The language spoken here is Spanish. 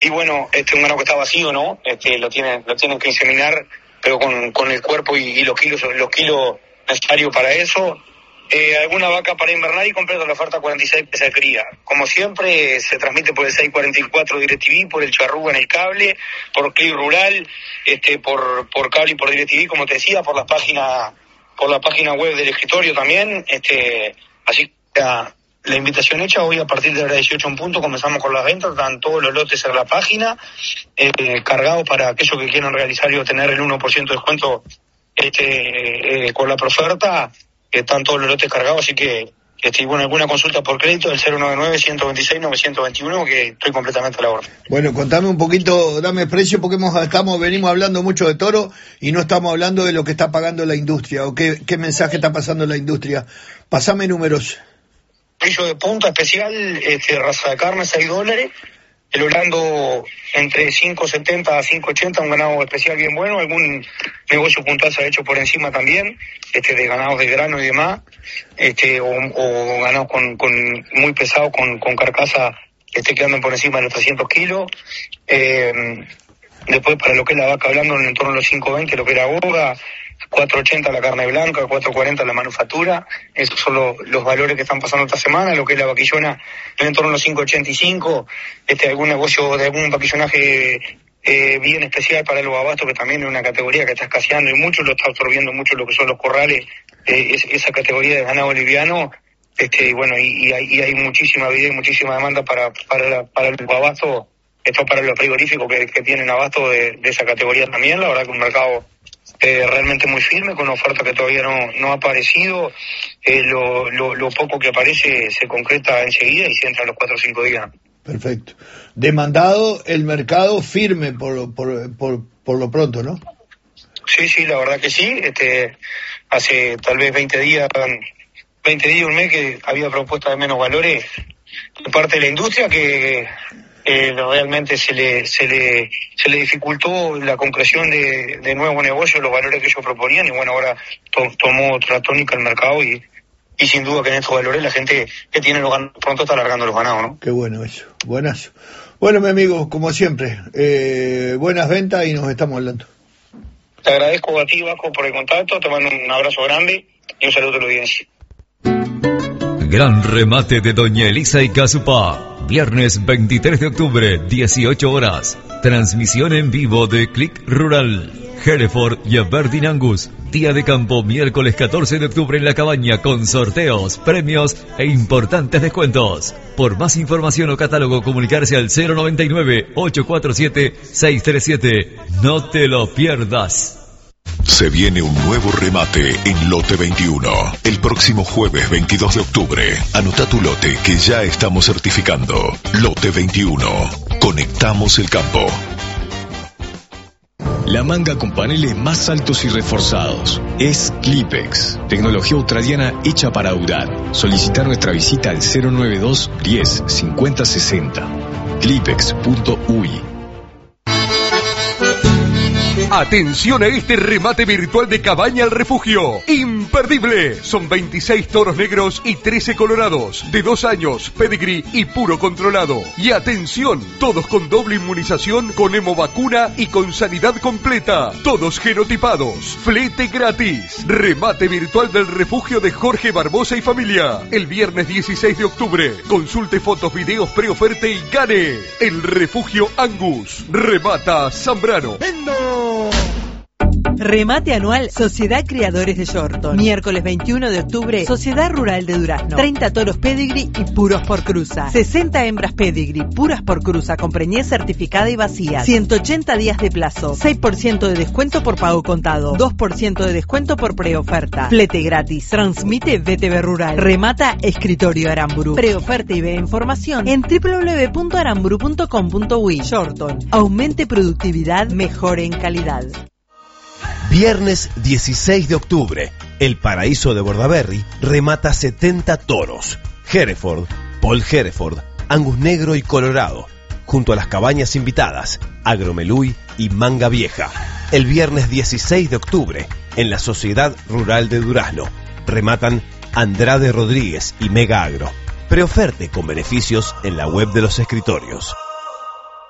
Y bueno, un ganado que está vacío, ¿no? Lo tienen que inseminar, pero con el cuerpo y los kilos necesarios para eso. Alguna vaca para invernar y completo la oferta 46 que se cría. Como siempre, se transmite por el 644 DirecTV, por el Charrúa en el cable, por Click Rural, por cable y por DirecTV, como te decía, por la página web del escritorio también. Así que la invitación hecha. Hoy a partir de la hora 18 en punto comenzamos con las ventas. Están todos los lotes en la página, cargados para aquellos que quieran realizar y obtener el 1% de descuento con la proferta. Están todos los lotes cargados, así que bueno, alguna consulta por crédito del 099-126-921, que estoy completamente a la orden. Bueno, contame un poquito, dame precio, porque venimos hablando mucho de toro y no estamos hablando de lo que está pagando la industria, o qué mensaje está pasando la industria. Pasame números. Brillo de punta especial, raza de carne, $6. El Orlando entre 5.70 a 5.80, un ganado especial bien bueno. Algún negocio puntual se ha hecho por encima también, de ganados de grano y demás, o ganados con muy pesados, con carcasa, que andan por encima de los 300 kilos. Después, para lo que es la vaca, hablando en torno a los 5.20, lo que era boga, 4.80 la carne blanca, 4.40 la manufactura. Esos son los valores que están pasando esta semana. Lo que es la vaquillona, en torno a los 5.85. Algún negocio de algún vaquillonaje bien especial para los abastos, que también es una categoría que está escaseando y mucho, lo está absorbiendo mucho lo que son los corrales, esa categoría de ganado boliviano. Bueno, y hay muchísima vida y muchísima demanda para los abastos, para los frigoríficos que tienen abasto de esa categoría también. La verdad que un mercado realmente muy firme, con una oferta que todavía no ha aparecido. Lo poco que aparece se concreta enseguida y se entra a los 4 o 5 días. Perfecto. Demandado el mercado firme por lo pronto, ¿no? Sí, la verdad que sí. Hace tal vez 20 días, un mes, que había propuestas de menos valores de parte de la industria, que realmente se le dificultó la concreción de nuevos negocios, los valores que ellos proponían, y bueno, ahora tomó otra tónica el mercado y sin duda que en estos valores la gente que tiene los ganados pronto está alargando los ganados, ¿no? Qué bueno eso, buenazo. Bueno, mi amigo, como siempre, buenas ventas y nos estamos hablando. Te agradezco a ti, Vasco, por el contacto, te mando un abrazo grande y un saludo a la audiencia. Gran remate de Doña Elisa y Casupá. Viernes 23 de octubre, 18 horas. Transmisión en vivo de Click Rural. Hereford y Aberdeen Angus. Día de campo, miércoles 14 de octubre en La Cabaña, con sorteos, premios e importantes descuentos. Por más información o catálogo, comunicarse al 099-847-637. No te lo pierdas. Se viene un nuevo remate en Lote 21. El próximo jueves 22 de octubre. Anota tu lote, que ya estamos certificando. Lote 21. Conectamos el campo. La manga con paneles más altos y reforzados es Clipex, tecnología australiana hecha para durar. Solicitar nuestra visita al 092 10 50 60. Clipex.uy. Atención a este remate virtual de Cabaña al Refugio. Imperdible. Son 26 toros negros y 13 colorados, de 2 años, pedigree y puro controlado. Y atención, todos con doble inmunización, con hemovacuna y con sanidad completa. Todos genotipados. Flete gratis. Remate virtual del Refugio de Jorge Barbosa y familia. El viernes 16 de octubre. Consulte fotos, videos, preoferta y gane. El Refugio Angus. Remata Zambrano. Remate anual Sociedad Criadores de Yorton. Miércoles 21 de octubre, Sociedad Rural de Durazno. 30 toros pedigree y puros por cruza. 60 hembras pedigree, puras por cruza, con preñez certificada y vacía. 180 días de plazo. 6% de descuento por pago contado. 2% de descuento por preoferta. Flete gratis. Transmite VTV Rural. Remata Escritorio Aramburu. Preoferta y ve información en www.aramburu.com.uy. Yorton. Aumente productividad, mejore en calidad. Viernes 16 de octubre, el Paraíso de Bordaberry remata 70 toros. Hereford, Paul Hereford, Angus negro y colorado, junto a las cabañas invitadas, Agromeluy y Manga Vieja. El viernes 16 de octubre, en la Sociedad Rural de Durazno, rematan Andrade Rodríguez y Mega Agro. Preoferte con beneficios en la web de los escritorios.